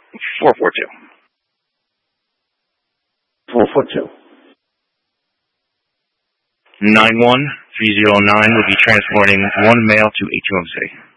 442. 442. 91309 will be transporting one male to HUMC.